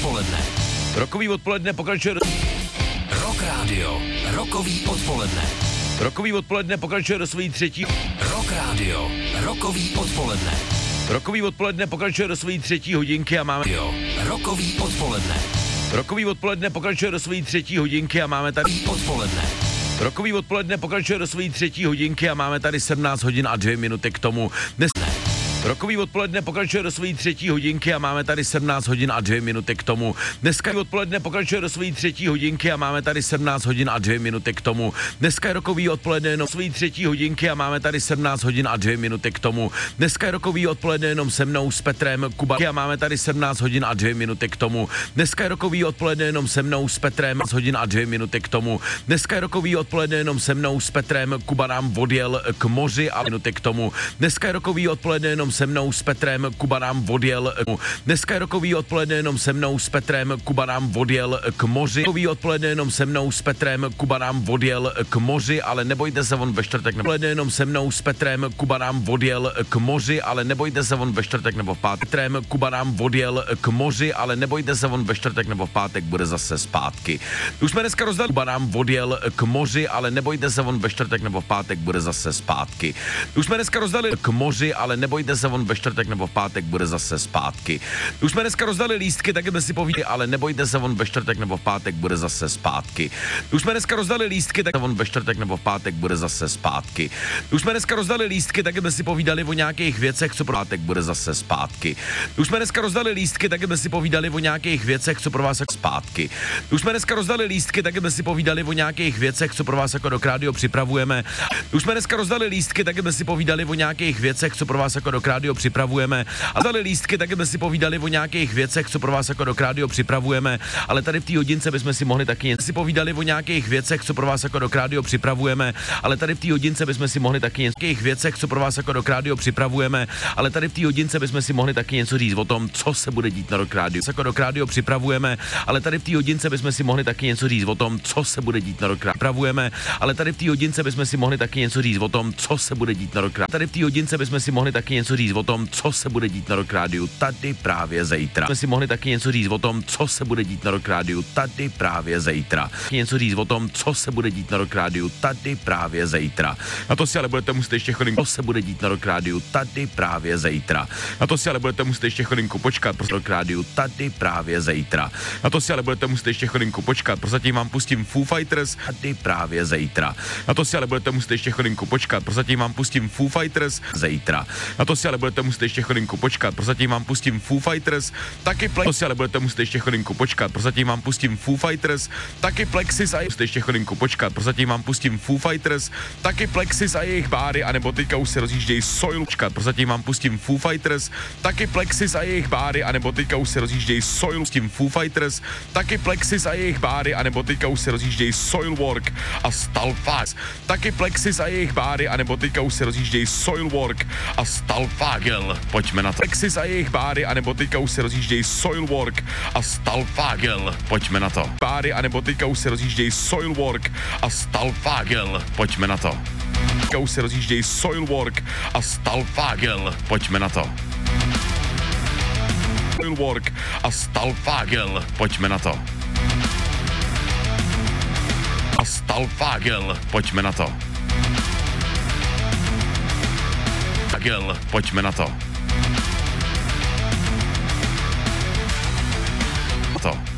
odpoledne. Rokový odpoledne pokračuje... Rock Radio, rokový odpoledne. Rokový odpoledne pokračuje do svojí třetí... Rock Radio, rokový odpoledne. Rokový odpoledne pokračuje do svojí třetí hodinky a máme... Rokový odpoledne. Rokový odpoledne pokračuje do svojí třetí hodinky a máme tady... Odpoledne. Rokový odpoledne pokračuje do svojí třetí hodinky a máme tady 17 hodin a 2 minuty k tomu. Dnes... Rokový odpoledne pokračuje do svojí třetí hodinky a máme tady 17 hodin a 2 minuty k tomu. Dneska odpoledne pokračuje do svojí třetí hodinky a máme tady 17 hodin a 2 minuty k tomu. Dneska je rokový odpoledne jenom svojí třetí hodinky a máme tady 17 hodin a 2 minuty k tomu. Dneska je rokový odpoledne jenom se mnou s Petrem Kubanem a máme tady 17 hodin a 2 minuty k tomu. Dneska je rokový odpoledne jenom se mnou s Petrem hodin a 2 minuty k tomu. Dneska je rokový odpoledne jenom se mnou s Petrem Kuba nám odjel k moři a minuty k tomu. Dneska je rokový odpoledne jenom se mnou s Petrem Kuba nám odjel. Dneska je rokový odpoledne jenom se mnou s Petrem Kuba nám odjel k moři. Rokový odpoledne jenom se mnou s Petrem Kuba nám odjel k moři, ale nebojte se, on ve čtvrtek odpoledne jenom se mnou s Petrem Kuba nám odjel k moři, ale nebojte se, on ve čtvrtek nebo v pátek. Petrem Kuba nám odjel k moři, ale nebojte se, on ve čtvrtek nebo v pátek bude zase zpátky. Už jsme dneska rozdali. Kuba nám odjel k moři, ale nebojte se, on ve čtvrtek nebo v pátek bude zase zpátky. Už jsme dneska rozdali k moři, ale nebojte se, on ve čtvrtek nebo v pátek bude zase zpátky. Už jsme dneska rozdali lístky, tak jsme si povídali, ale nebojte se, on ve čtvrtek nebo v pátek bude zase zpátky. Už jsme dneska rozdali lístky, tak on ve čtvrtek nebo v pátek bude zase zpátky. Už jsme dneska rozdali lístky, tak jsme si povídali o nějakých věcech, co pro pátek bude zase zpátky. Už jsme dneska rozdali lístky, tak jsme si povídali o nějakých věcech, co pro vás jako zpátky. Už jsme dneska rozdali lístky, tak jsme si povídali o nějakých věcech, co pro vás jako do rádio připravujeme. Už jsme dneska rozdali lístky, tak jsme si povídali o nějakých věcech, co pro vás jako do rádio připravujeme. A dali lístky, tak jsme si povídali o nějakých věcech, co pro vás jako do rádio připravujeme, ale tady v té hodince bychom si mohli taky si povídali o nějakých věcech, co pro vás jako do rádio připravujeme, ale tady v té hodince bychom si mohli taky nějakých věcech, co pro vás jako do rádio připravujeme, ale tady v té hodince bychom si mohli taky něco říct o tom, co se bude dít na Rock Radio. Jako do rádio připravujeme, ale tady v té hodince bychom si mohli taky něco říct o tom, co se bude dít na Rock Radio. Připravujeme, ale tady v té hodince bychom si mohli taky něco říct o tom, co se bude dít na Rock Radio. Tady v té hodince bychom si mohli taky něco říct o tom, co se bude dít na Rock Radio tady právě zítra. Jsme si mohli taky něco říct o tom, co se bude dít na Rock Radio tady právě zítra. Něco říct o tom, co se bude dít na Rock Radio tady právě zítra. Na to si ale budete muset ještě chvilinku, co se bude dít na Rock Radio tady právě zítra. Na to si ale budete muset ještě chvilinku počkat, pro Rock Radio tady právě zítra. Na to si ale budete muset ještě chvilinku počkat, prozatím vám pustím Foo Fighters tady právě zítra. Na to si ale budete muset ještě chvilinku počkat, prozatím vám pustím Foo Fighters zítra. Na to si ale budete muset ještě chvilinku počkat, prozatím vám pustím Foo Fighters, taky Plexis, ale budete muset ještě chvilinku počkat, prozatím vám pustím Foo Fighters, taky Plexis a musíte ještě chvilinku počkat, prozatím vám pustím Foo Fighters, taky Plexis a jejich báry, anebo teďka už se rozjíždějí Soil, prozatím vám pustím Foo Fighters, taky Plexis a jejich báry, anebo teďka už se rozjíždějí Soil, s tím Foo Fighters, taky Plexis a jejich báry, anebo teďka už se rozjíždějí Soilwork a Stalfas, taky Plexis a jejich báry, anebo teďka už se rozjíždějí Soilwork a Stalfagel. Pojďme na to. Plexis a jejich báry, anebo teďka už se rozjíždějí Soilwork a Stalfagel. Pojďme na to. Báry, anebo teďka už se rozjíždějí Soilwork a Stalfagel. Pojďme na to. Teďka už se rozjíždějí Soilwork a Stalfagel. Pojďme na to. Soilwork a Stalfagel. Pojďme na to. A Stalfagel. Pojďme na to. Pojďme na to.